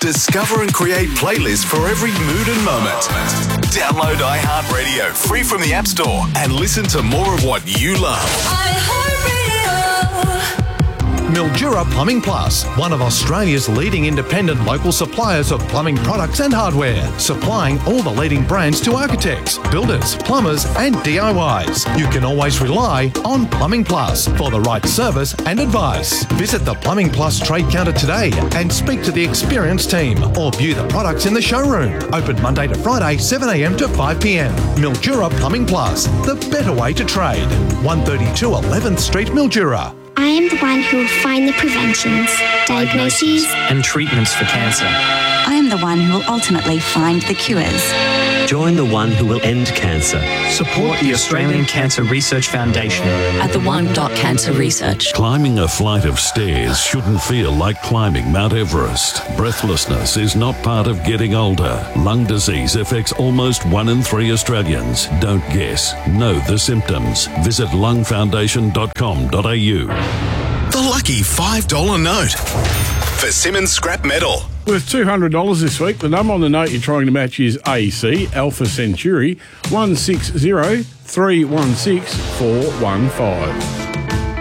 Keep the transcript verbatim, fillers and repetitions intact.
Discover and create playlists for every mood and moment. Download iHeartRadio free from the App Store and listen to more of what you love. Mildura Plumbing Plus, one of Australia's leading independent local suppliers of plumbing products and hardware, supplying all the leading brands to architects, builders, plumbers and D I Ys. You can always rely on Plumbing Plus for the right service and advice. Visit the Plumbing Plus trade counter today and speak to the experienced team or view the products in the showroom. Open Monday to Friday, seven a m to five p m. Mildura Plumbing Plus, the better way to trade. one thirty-two eleventh Street, Mildura. I am the one who will find the preventions, diagnoses, and treatments for cancer. I am the one who will ultimately find the cures. Join the one who will end cancer. Support the Australian Cancer Research Foundation at the one dot cancer research. Climbing a flight of stairs shouldn't feel like climbing Mount Everest. Breathlessness is not part of getting older. Lung disease affects almost one in three Australians. Don't guess. Know the symptoms. Visit lung foundation dot com dot a u. The lucky five dollar note for Simmons Scrap Metal. Worth two hundred dollars this week. The number on the note you're trying to match is A C, Alpha Centauri, one six zero three one six four one five.